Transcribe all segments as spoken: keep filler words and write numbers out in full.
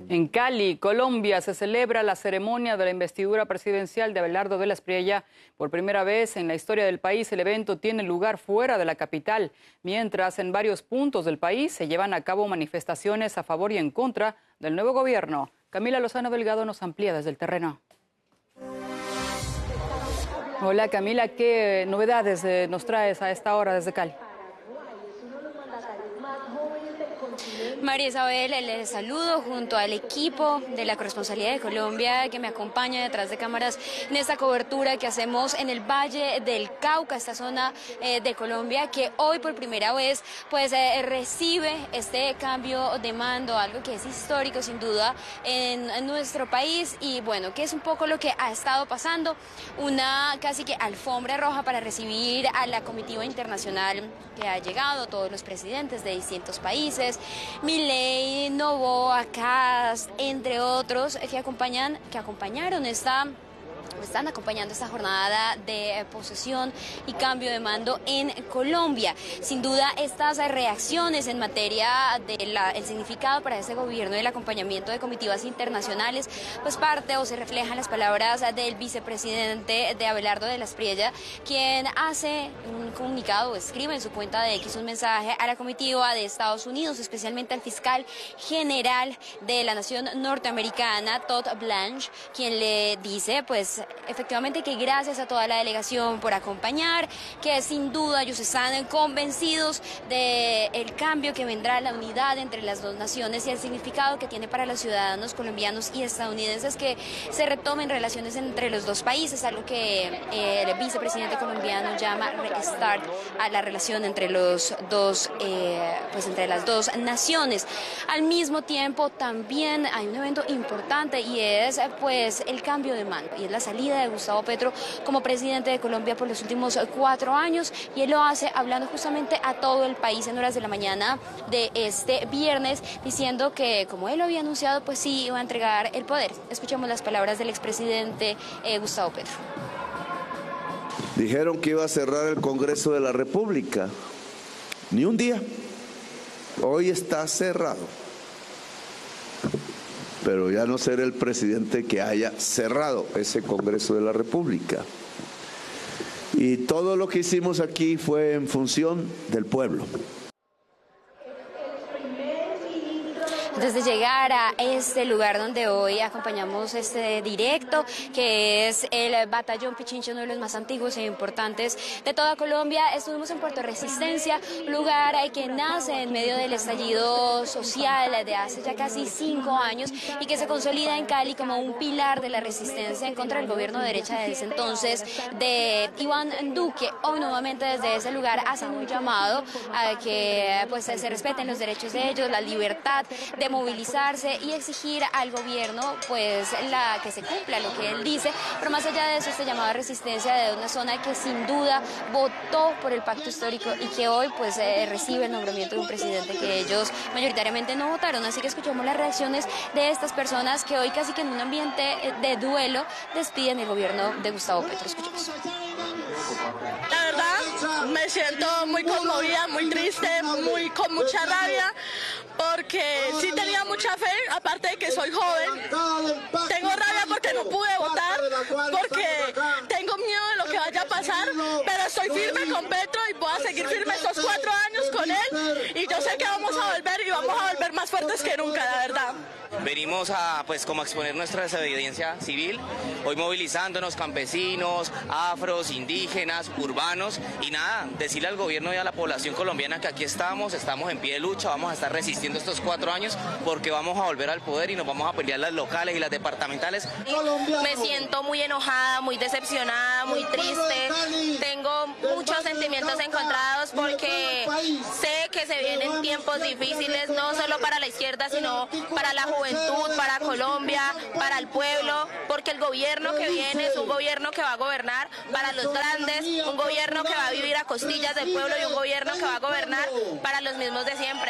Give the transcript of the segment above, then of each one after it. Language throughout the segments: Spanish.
En Cali, Colombia, se celebra la ceremonia de la investidura presidencial de Abelardo Vélez Priella. Por primera vez en la historia del país, el evento tiene lugar fuera de la capital, mientras en varios puntos del país se llevan a cabo manifestaciones a favor y en contra del nuevo gobierno. Camila Lozano Delgado nos amplía desde el terreno. Hola Camila, ¿qué novedades nos traes a esta hora desde Cali? María Isabel, les saludo junto al equipo de la Corresponsalía de Colombia que me acompaña detrás de cámaras en esta cobertura que hacemos en el Valle del Cauca, esta zona eh, de Colombia que hoy por primera vez pues eh, recibe este cambio de mando, algo que es histórico sin duda en, en nuestro país y bueno, que es un poco lo que ha estado pasando, una casi que alfombra roja para recibir a la comitiva internacional que ha llegado, todos los presidentes de distintos países, Milei, Noboa, Kast, entre otros, que acompañan, que acompañaron esta... están acompañando esta jornada de posesión y cambio de mando en Colombia. Sin duda, estas reacciones en materia del significado para este gobierno y el acompañamiento de comitivas internacionales, pues parte o se reflejan las palabras del vicepresidente de Abelardo Vélez Priella, quien hace un comunicado o escribe en su cuenta de X un mensaje a la comitiva de Estados Unidos, especialmente al fiscal general de la nación norteamericana, Todd Blanche, quien le dice, pues, efectivamente que gracias a toda la delegación por acompañar, que sin duda ellos están convencidos del cambio que vendrá, la unidad entre las dos naciones y el significado que tiene para los ciudadanos colombianos y estadounidenses que se retomen relaciones entre los dos países, algo que el vicepresidente colombiano llama restart a la relación entre los dos, eh, pues entre las dos naciones. Al mismo tiempo también hay un evento importante y es pues el cambio de mando y es la salida de Gustavo Petro como presidente de Colombia por los últimos cuatro años y él lo hace hablando justamente a todo el país en horas de la mañana de este viernes diciendo que como él lo había anunciado pues sí iba a entregar el poder. Escuchemos las palabras del expresidente eh, Gustavo Petro. Dijeron que iba a cerrar el Congreso de la República, ni un día, hoy está cerrado. Pero ya no será el presidente que haya cerrado ese Congreso de la República. Y todo lo que hicimos aquí fue en función del pueblo. Antes de llegar a este lugar donde hoy acompañamos este directo, que es el Batallón Pichincha, uno de los más antiguos e importantes de toda Colombia, estuvimos en Puerto Resistencia, lugar que nace en medio del estallido social de hace ya casi cinco años y que se consolida en Cali como un pilar de la resistencia en contra del gobierno de derecha de ese entonces de Iván Duque. Hoy nuevamente desde ese lugar hacen un llamado a que pues se respeten los derechos de ellos, la libertad de movilizarse y exigir al gobierno pues la que se cumpla lo que él dice, pero más allá de eso este llamado a resistencia de una zona que sin duda votó por el pacto histórico y que hoy pues eh, recibe el nombramiento de un presidente que ellos mayoritariamente no votaron, así que escuchamos las reacciones de estas personas que hoy casi que en un ambiente de duelo despiden el gobierno de Gustavo Petro. Escuchemos. La verdad me siento muy conmovida, muy triste, muy con mucha rabia, porque sí tenía mucha fe, aparte de que soy joven. Tengo rabia porque no pude votar, porque tengo miedo de lo que vaya a pasar, pero estoy firme con Petro y voy a seguir firme estos cuatro años con él y yo sé que vamos a volver y vamos a volver más fuertes que nunca, la verdad. Venimos a pues como a exponer nuestra desobediencia civil, hoy movilizándonos campesinos, afros, indígenas, urbanos y nada, decirle al gobierno y a la población colombiana que aquí estamos, estamos en pie de lucha, vamos a estar resistiendo estos cuatro años porque vamos a volver al poder y nos vamos a pelear las locales y las departamentales. Me siento muy enojada, muy decepcionada, muy triste, tengo muchos sentimientos encontrados porque sé que se vienen tiempos difíciles no solo para la izquierda sino para la juventud, para Colombia, para el pueblo, porque el gobierno que viene es un gobierno que va a gobernar para los grandes, un gobierno que va a vivir a costillas del pueblo y un gobierno que va a gobernar para los mismos de siempre.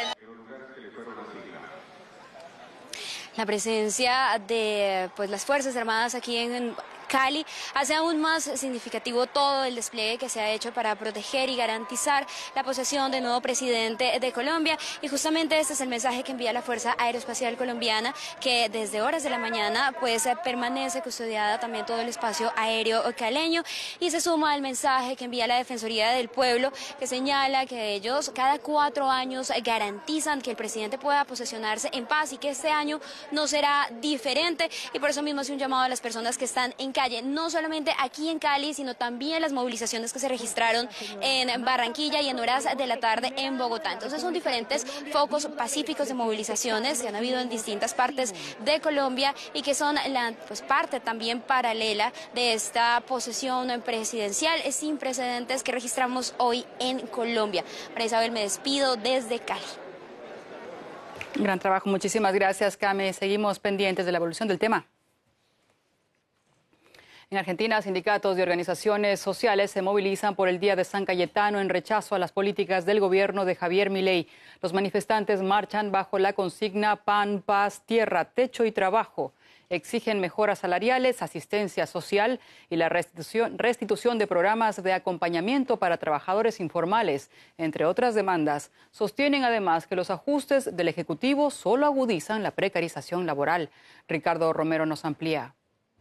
La presencia de pues las Fuerzas Armadas aquí en Cali, hace aún más significativo todo el despliegue que se ha hecho para proteger y garantizar la posesión del nuevo presidente de Colombia. Y justamente este es el mensaje que envía la Fuerza Aeroespacial Colombiana, que desde horas de la mañana pues permanece custodiada también todo el espacio aéreo caleño, y se suma al mensaje que envía la Defensoría del Pueblo, que señala que ellos cada cuatro años garantizan que el presidente pueda posesionarse en paz y que este año no será diferente. Y por eso mismo hace un llamado a las personas que están en calle, no solamente aquí en Cali, sino también las movilizaciones que se registraron en Barranquilla y en horas de la tarde en Bogotá. Entonces son diferentes focos pacíficos de movilizaciones que han habido en distintas partes de Colombia y que son la pues, parte también paralela de esta posesión presidencial sin precedentes que registramos hoy en Colombia. María Isabel, me despido desde Cali. Gran trabajo, muchísimas gracias, Cami. Seguimos pendientes de la evolución del tema. En Argentina, sindicatos y organizaciones sociales se movilizan por el Día de San Cayetano en rechazo a las políticas del gobierno de Javier Milei. Los manifestantes marchan bajo la consigna Pan, Paz, Tierra, Techo y Trabajo. Exigen mejoras salariales, asistencia social y la restitución, restitución de programas de acompañamiento para trabajadores informales, entre otras demandas. Sostienen además que los ajustes del Ejecutivo solo agudizan la precarización laboral. Ricardo Romero nos amplía.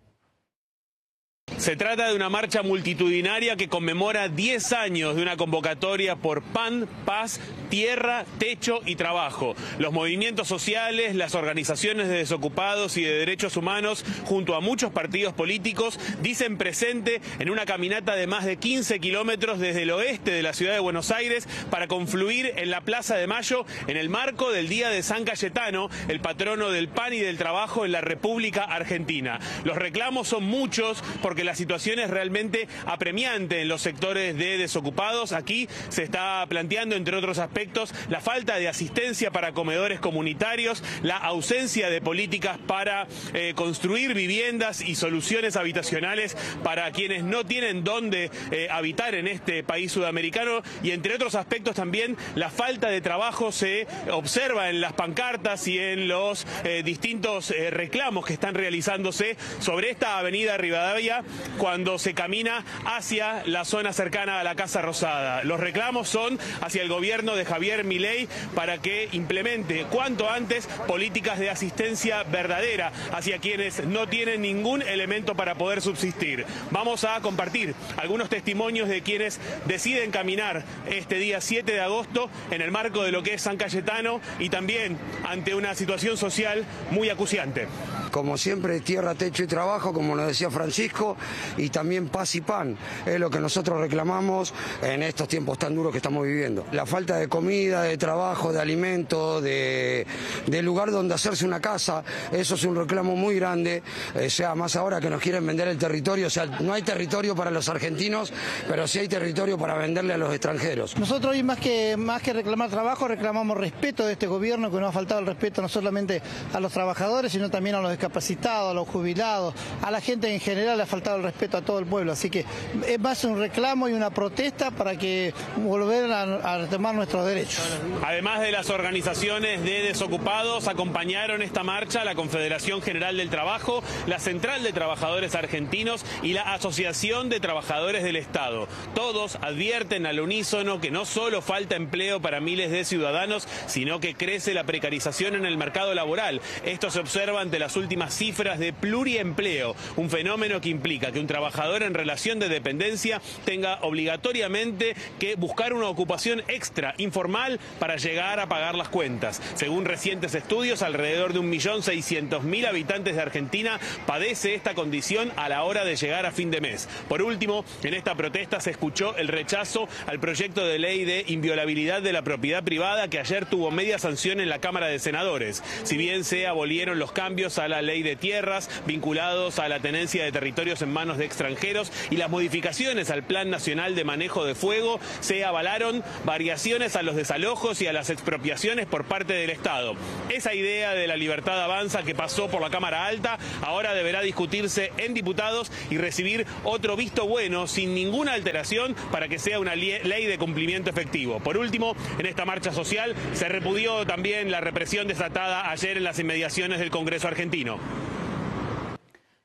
Se trata de una marcha multitudinaria que conmemora diez años de una convocatoria por pan, paz, tierra, techo y trabajo. Los movimientos sociales, las organizaciones de desocupados y de derechos humanos, junto a muchos partidos políticos, dicen presente en una caminata de más de quince kilómetros desde el oeste de la ciudad de Buenos Aires para confluir en la Plaza de Mayo en el marco del Día de San Cayetano, el patrono del pan y del trabajo en la República Argentina. Los reclamos son muchos porque la situación es realmente apremiante en los sectores de desocupados. Aquí se está planteando, entre otros aspectos, la falta de asistencia para comedores comunitarios, la ausencia de políticas para eh, construir viviendas y soluciones habitacionales para quienes no tienen dónde eh, habitar en este país sudamericano, y entre otros aspectos también la falta de trabajo se observa en las pancartas y en los eh, distintos eh, reclamos que están realizándose sobre esta avenida Rivadavia cuando se camina hacia la zona cercana a la Casa Rosada. Los reclamos son hacia el gobierno de Javier Milei para que implemente cuanto antes políticas de asistencia verdadera hacia quienes no tienen ningún elemento para poder subsistir. Vamos a compartir algunos testimonios de quienes deciden caminar este día siete de agosto en el marco de lo que es San Cayetano y también ante una situación social muy acuciante. Como siempre, tierra, techo y trabajo, como nos decía Francisco, y también paz y pan, es lo que nosotros reclamamos en estos tiempos tan duros que estamos viviendo. La falta de comida, de trabajo, de alimento, de, de lugar donde hacerse una casa, eso es un reclamo muy grande, o sea, más ahora que nos quieren vender el territorio, o sea, no hay territorio para los argentinos, pero sí hay territorio para venderle a los extranjeros. Nosotros hoy más que, más que reclamar trabajo, reclamamos respeto de este gobierno, que nos ha faltado el respeto no solamente a los trabajadores, sino también a los discapacitados, a los jubilados, a la gente en general le ha faltado el respeto a todo el pueblo, así que es más un reclamo y una protesta para que volver a, a retomar nuestros derechos. Además de las organizaciones de desocupados, acompañaron esta marcha la Confederación General del Trabajo, la Central de Trabajadores Argentinos y la Asociación de Trabajadores del Estado. Todos advierten al unísono que no solo falta empleo para miles de ciudadanos, sino que crece la precarización en el mercado laboral. Esto se observa ante las últimas cifras de pluriempleo, un fenómeno que implica que un trabajador en relación de dependencia tenga obligatoriamente que buscar una ocupación extra, informal, para llegar a pagar las cuentas. Según recientes estudios, alrededor de un millón seiscientos mil habitantes de Argentina padece esta condición a la hora de llegar a fin de mes. Por último, en esta protesta se escuchó el rechazo al proyecto de ley de inviolabilidad de la propiedad privada que ayer tuvo media sanción en la Cámara de Senadores. Si bien se abolieron los cambios a la ley de tierras vinculados a la tenencia de territorios en manos de extranjeros y las modificaciones al Plan Nacional de Manejo de Fuego, se avalaron variaciones a los desalojos y a las expropiaciones por parte del Estado. Esa idea de la libertad avanza que pasó por la Cámara Alta ahora deberá discutirse en diputados y recibir otro visto bueno sin ninguna alteración para que sea una ley de cumplimiento efectivo. Por último, en esta marcha social se repudió también la represión desatada ayer en las inmediaciones del Congreso argentino.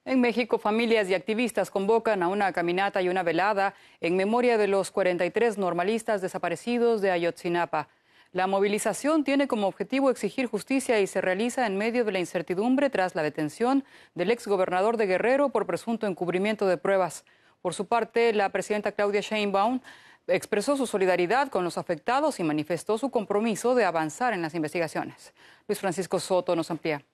En México, familias y activistas convocan a una caminata y una velada en memoria de los cuarenta y tres normalistas desaparecidos de Ayotzinapa. La movilización tiene como objetivo exigir justicia y se realiza en medio de la incertidumbre tras la detención del exgobernador de Guerrero por presunto encubrimiento de pruebas. Por su parte, la presidenta Claudia Sheinbaum expresó su solidaridad con los afectados y manifestó su compromiso de avanzar en las investigaciones. Luis Francisco Soto nos amplía.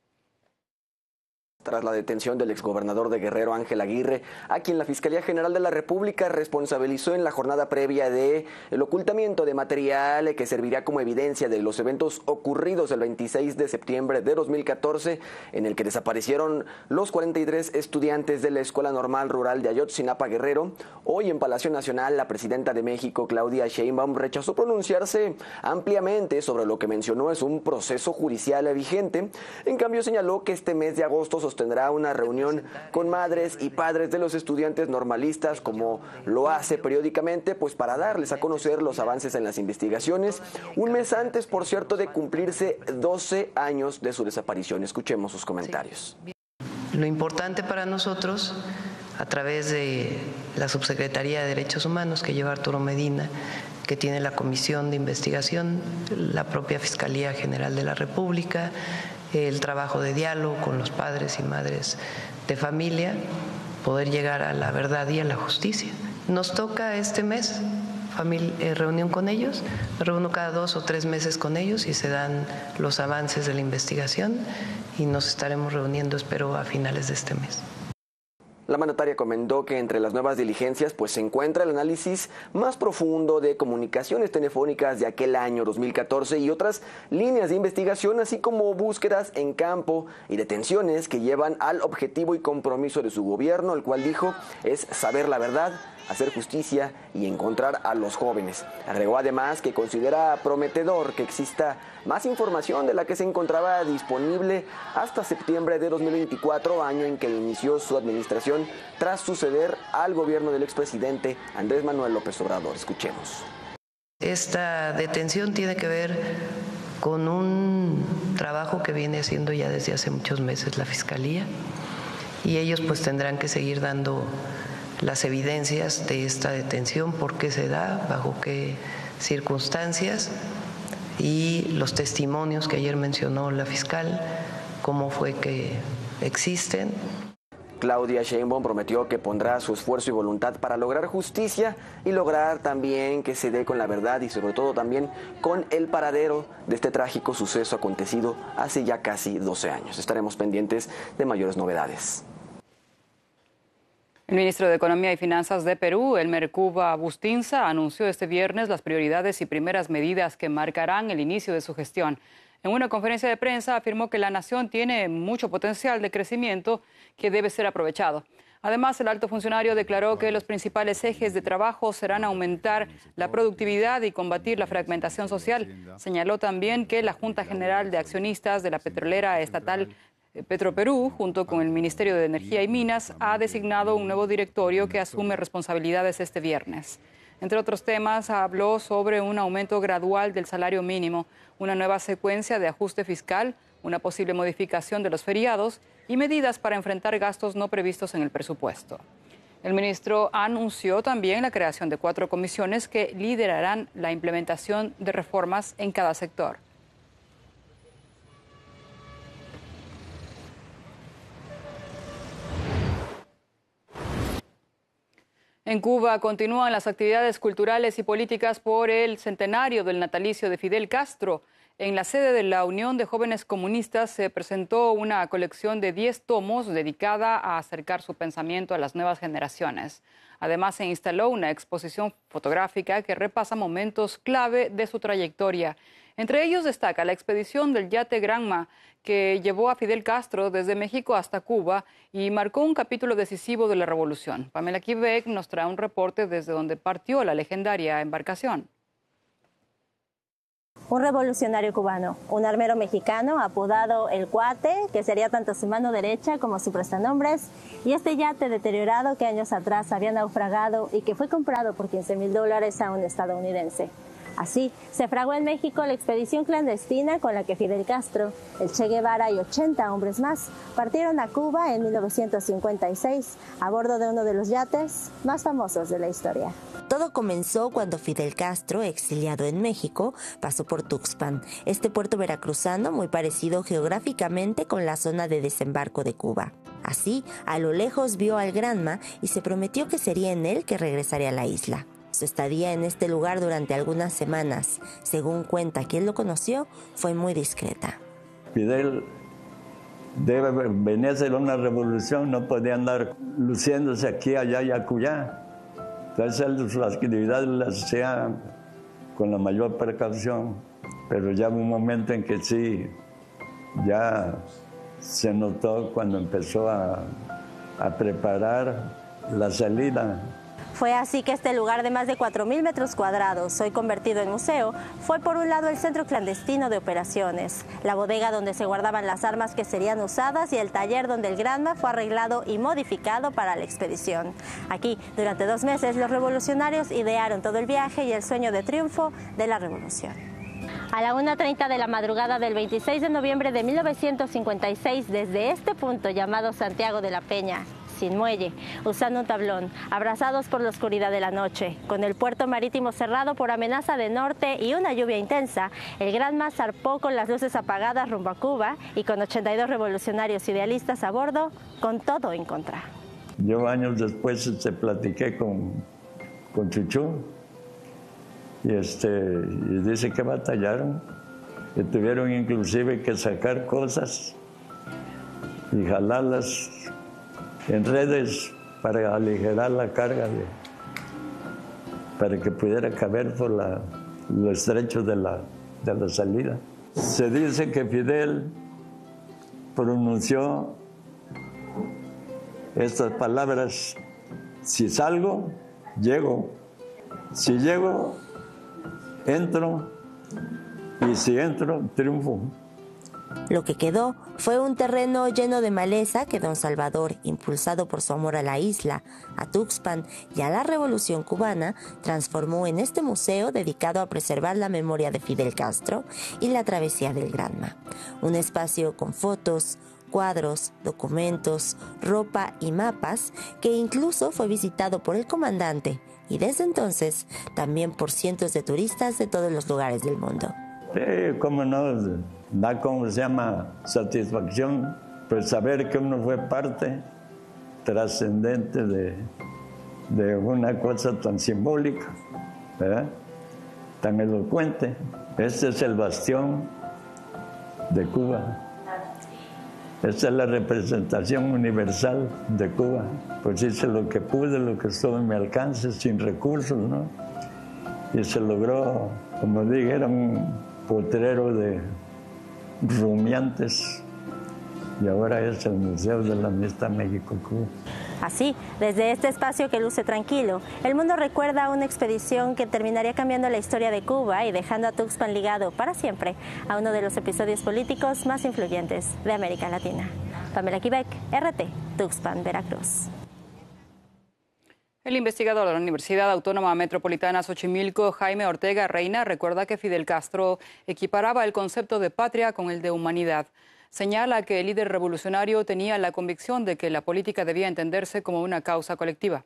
Tras la detención del exgobernador de Guerrero, Ángel Aguirre, a quien la Fiscalía General de la República responsabilizó en la jornada previa de el ocultamiento de material que serviría como evidencia de los eventos ocurridos el veintiséis de septiembre de dos mil catorce, en el que desaparecieron los cuarenta y tres estudiantes de la Escuela Normal Rural de Ayotzinapa, Guerrero. Hoy en Palacio Nacional, la presidenta de México, Claudia Sheinbaum, rechazó pronunciarse ampliamente sobre lo que mencionó es un proceso judicial vigente. En cambio, señaló que este mes de agosto tendrá una reunión con madres y padres de los estudiantes normalistas, como lo hace periódicamente, pues para darles a conocer los avances en las investigaciones, un mes antes, por cierto, de cumplirse doce años de su desaparición. Escuchemos sus comentarios. Lo importante para nosotros, a través de la Subsecretaría de Derechos Humanos que lleva Arturo Medina, que tiene la Comisión de Investigación, la propia Fiscalía General de la República, el trabajo de diálogo con los padres y madres de familia, poder llegar a la verdad y a la justicia. Nos toca este mes familia, eh, reunión con ellos, me reúno cada dos o tres meses con ellos y se dan los avances de la investigación y nos estaremos reuniendo, espero, a finales de este mes. La mandataria comentó que entre las nuevas diligencias pues se encuentra el análisis más profundo de comunicaciones telefónicas de aquel año dos mil catorce y otras líneas de investigación, así como búsquedas en campo y detenciones que llevan al objetivo y compromiso de su gobierno, el cual dijo es saber la verdad, hacer justicia y encontrar a los jóvenes. Agregó además que considera prometedor que exista más información de la que se encontraba disponible hasta septiembre de dos mil veinticuatro, año en que inició su administración tras suceder al gobierno del expresidente Andrés Manuel López Obrador. Escuchemos. Esta detención tiene que ver con un trabajo que viene haciendo ya desde hace muchos meses la Fiscalía y ellos pues tendrán que seguir dando las evidencias de esta detención, por qué se da, bajo qué circunstancias y los testimonios que ayer mencionó la fiscal, cómo fue que existen. Claudia Sheinbaum prometió que pondrá su esfuerzo y voluntad para lograr justicia y lograr también que se dé con la verdad y sobre todo también con el paradero de este trágico suceso acontecido hace ya casi doce años. Estaremos pendientes de mayores novedades. El ministro de Economía y Finanzas de Perú, Elmer Cuba Bustinza, anunció este viernes las prioridades y primeras medidas que marcarán el inicio de su gestión. En una conferencia de prensa afirmó que la nación tiene mucho potencial de crecimiento que debe ser aprovechado. Además, el alto funcionario declaró que los principales ejes de trabajo serán aumentar la productividad y combatir la fragmentación social. Señaló también que la Junta General de Accionistas de la petrolera estatal Petroperú, junto con el Ministerio de Energía y Minas, ha designado un nuevo directorio que asume responsabilidades este viernes. Entre otros temas, habló sobre un aumento gradual del salario mínimo, una nueva secuencia de ajuste fiscal, una posible modificación de los feriados y medidas para enfrentar gastos no previstos en el presupuesto. El ministro anunció también la creación de cuatro comisiones que liderarán la implementación de reformas en cada sector. En Cuba continúan las actividades culturales y políticas por el centenario del natalicio de Fidel Castro. En la sede de la Unión de Jóvenes Comunistas se presentó una colección de diez tomos dedicada a acercar su pensamiento a las nuevas generaciones. Además, se instaló una exposición fotográfica que repasa momentos clave de su trayectoria. Entre ellos destaca la expedición del yate Granma, que llevó a Fidel Castro desde México hasta Cuba y marcó un capítulo decisivo de la revolución. Pamela Quebec nos trae un reporte desde donde partió la legendaria embarcación. Un revolucionario cubano, un armero mexicano apodado El Cuate, que sería tanto su mano derecha como su prestanombres, y este yate deteriorado que años atrás había naufragado y que fue comprado por quince mil dólares a un estadounidense. Así, se fraguó en México la expedición clandestina con la que Fidel Castro, el Che Guevara y ochenta hombres más partieron a Cuba en mil novecientos cincuenta y seis a bordo de uno de los yates más famosos de la historia. Todo comenzó cuando Fidel Castro, exiliado en México, pasó por Tuxpan, este puerto veracruzano muy parecido geográficamente con la zona de desembarco de Cuba. Así, a lo lejos vio al Granma y se prometió que sería en él que regresaría a la isla. Su estadía en este lugar durante algunas semanas, según cuenta quien lo conoció, fue muy discreta. Fidel debe venir a hacer una revolución, no podía andar luciéndose aquí, allá y acullá. Entonces él sus actividades las hacía con la mayor precaución, pero ya hubo un momento en que sí, ya se notó cuando empezó a, a preparar la salida. Fue así que este lugar de más de cuatro mil metros cuadrados, hoy convertido en museo, fue por un lado el centro clandestino de operaciones, la bodega donde se guardaban las armas que serían usadas y el taller donde el Granma fue arreglado y modificado para la expedición. Aquí, durante dos meses, los revolucionarios idearon todo el viaje y el sueño de triunfo de la revolución. A la una treinta de la madrugada del veintiséis de noviembre de mil novecientos cincuenta y seis, desde este punto llamado Santiago de la Peña, sin muelle, usando un tablón, abrazados por la oscuridad de la noche, con el puerto marítimo cerrado por amenaza de norte y una lluvia intensa, el Granma zarpó con las luces apagadas rumbo a Cuba y con ochenta y dos revolucionarios idealistas a bordo, con todo en contra. Yo años después este, platiqué con, con Chuchú y, este, y dice que batallaron, que tuvieron inclusive que sacar cosas y jalarlas en redes para aligerar la carga, de, para que pudiera caber por la, lo estrecho de la, de la salida. Se dice que Fidel pronunció estas palabras: si salgo, llego; si llego, entro; y si entro, triunfo. Lo que quedó fue un terreno lleno de maleza que don Salvador, impulsado por su amor a la isla, a Tuxpan y a la Revolución Cubana, transformó en este museo dedicado a preservar la memoria de Fidel Castro y la travesía del Granma. Un espacio con fotos, cuadros, documentos, ropa y mapas que incluso fue visitado por el comandante y desde entonces también por cientos de turistas de todos los lugares del mundo. Sí, cómo no, da como se llama satisfacción, pues saber que uno fue parte trascendente de, de una cosa tan simbólica, ¿verdad? Tan elocuente. Este es el bastión de Cuba. Esta es la representación universal de Cuba. Pues hice lo que pude, lo que estuvo en mi alcance, sin recursos, ¿no? Y se logró, como dije, era un potrero de rumiantes y ahora es el Museo de la Amistad México-Cuba. Así, desde este espacio que luce tranquilo, el mundo recuerda una expedición que terminaría cambiando la historia de Cuba y dejando a Tuxpan ligado para siempre a uno de los episodios políticos más influyentes de América Latina. Pamela Quebec, R T, Tuxpan, Veracruz. El investigador de la Universidad Autónoma Metropolitana Xochimilco, Jaime Ortega Reina, recuerda que Fidel Castro equiparaba el concepto de patria con el de humanidad. Señala que el líder revolucionario tenía la convicción de que la política debía entenderse como una causa colectiva.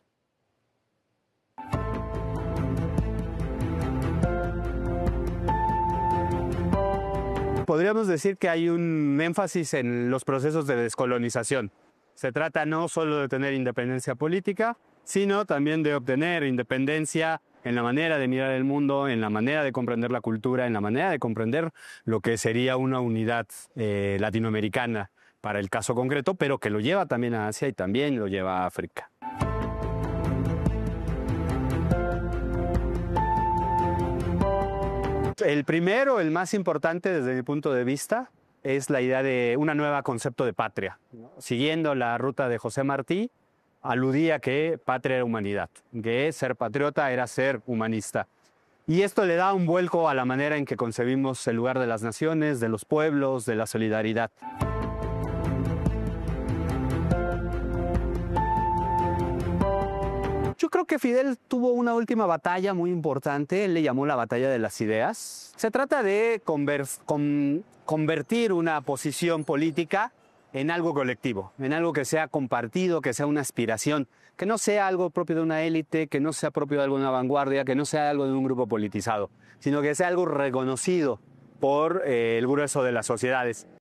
Podríamos decir que hay un énfasis en los procesos de descolonización. Se trata no solo de tener independencia política, sino también de obtener independencia en la manera de mirar el mundo, en la manera de comprender la cultura, en la manera de comprender lo que sería una unidad eh, latinoamericana para el caso concreto, pero que lo lleva también a Asia y también lo lleva a África. El primero, el más importante desde mi punto de vista, es la idea de una nueva concepto de patria. Siguiendo la ruta de José Martí, aludía que patria era humanidad, que ser patriota era ser humanista. Y esto le da un vuelco a la manera en que concebimos el lugar de las naciones, de los pueblos, de la solidaridad. Yo creo que Fidel tuvo una última batalla muy importante, él le llamó la batalla de las ideas. Se trata de conver con convertir una posición política en algo colectivo, en algo que sea compartido, que sea una aspiración, que no sea algo propio de una élite, que no sea propio de alguna vanguardia, que no sea algo de un grupo politizado, sino que sea algo reconocido por eh, el grueso de las sociedades.